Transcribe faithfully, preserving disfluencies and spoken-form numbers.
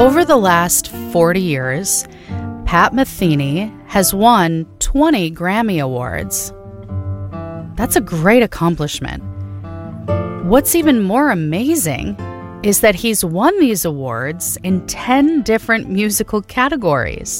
Over the last forty years, Pat Metheny has won twenty Grammy Awards. That's a great accomplishment. What's even more amazing is that he's won these awards in ten different musical categories.